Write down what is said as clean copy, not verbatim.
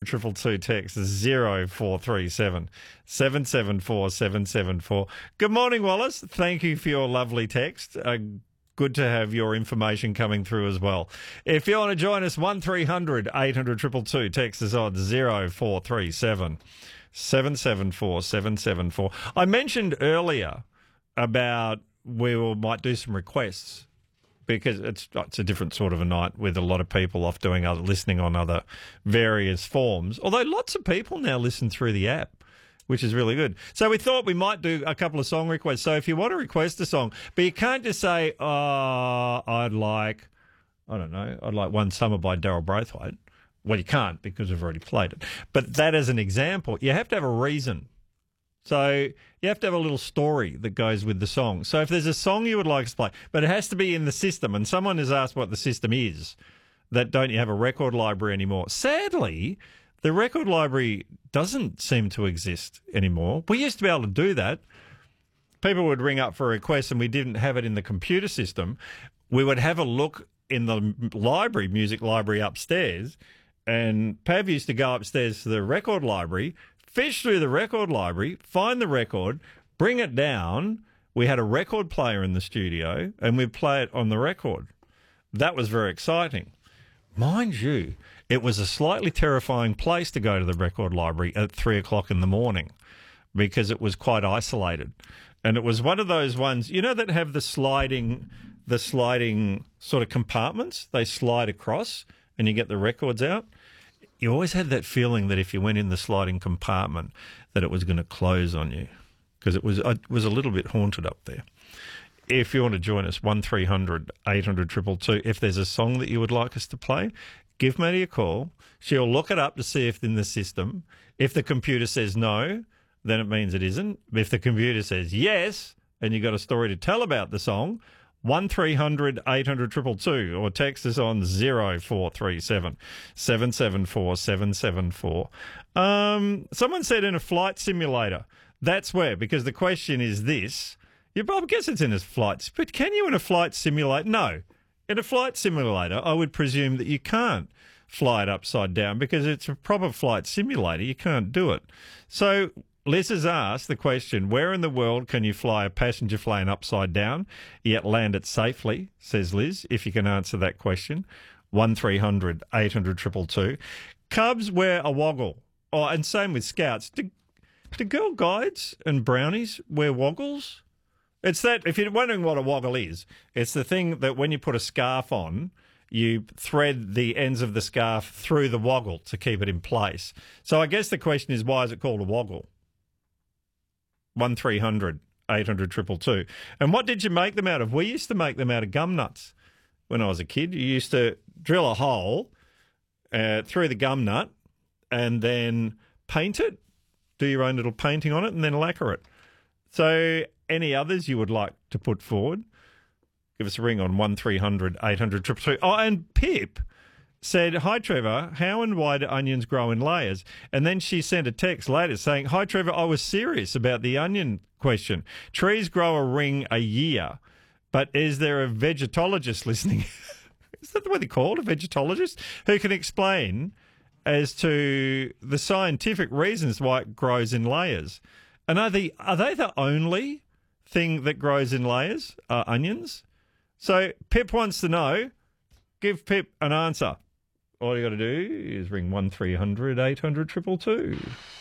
222 text 0437 774 774. Good morning, Wallace. Thank you for your lovely text. Good to have your information coming through as well. If you want to join us, 1300 800 222, text us on 0437 774 774. I mentioned earlier about we might do some requests because it's a different sort of a night with a lot of people off doing listening on other various forms. Although lots of people now listen through the app, which is really good. So we thought we might do a couple of song requests. So if you want to request a song, but you can't just say, I'd like One Summer by Daryl Braithwaite. Well, you can't because we've already played it. But that as an example, you have to have a reason. So you have to have a little story that goes with the song. So if there's a song you would like us to play, but it has to be in the system, and someone has asked what the system is, that don't you have a record library anymore? Sadly, the record library doesn't seem to exist anymore. We used to be able to do that. People would ring up for a request and we didn't have it in the computer system. We would have a look in the library, music library upstairs, and Pav used to go upstairs to the record library, fish through the record library, find the record, bring it down. We had a record player in the studio and we'd play it on the record. That was very exciting. Mind you, it was a slightly terrifying place to go to the record library at 3 o'clock in the morning because it was quite isolated. And it was one of those ones, that have the sliding sort of compartments. They slide across and you get the records out. You always had that feeling that if you went in the sliding compartment that it was going to close on you because it was a little bit haunted up there. If you want to join us, 1300 800 222. If there's a song that you would like us to play, give Maddie a call. She'll look it up to see if it's in the system. If the computer says no, then it means it isn't. If the computer says yes, and you've got a story to tell about the song, 1300 800 222, or text us on 0437 774 774. Someone said in a flight simulator. That's where, because the question is this. I guess it's in a flight, but can you in a flight simulator? No. In a flight simulator, I would presume that you can't fly it upside down because it's a proper flight simulator. You can't do it. So Liz has asked the question, where in the world can you fly a passenger plane upside down yet land it safely, says Liz, if you can answer that question. 1300 800 222. Cubs wear a woggle. Oh, and same with Scouts. Do Girl Guides and Brownies wear woggles? It's that, if you're wondering what a woggle is, it's the thing that when you put a scarf on, you thread the ends of the scarf through the woggle to keep it in place. So I guess the question is, why is it called a woggle? 1300 800 222. And what did you make them out of? We used to make them out of gum nuts when I was a kid. You used to drill a hole through the gum nut and then paint it, do your own little painting on it, and then lacquer it. So any others you would like to put forward, give us a ring on 1300 800 222. Oh, and Pip said, hi, Trevor, how and why do onions grow in layers? And then she sent a text later saying, hi, Trevor, I was serious about the onion question. Trees grow a ring a year, but is there a vegetologist listening? Is that the way they're called, a vegetologist? Who can explain as to the scientific reasons why it grows in layers? And are they the only thing that grows in layers, onions? So Pip wants to know. Give Pip an answer. All you got to do is ring 1300 800 222.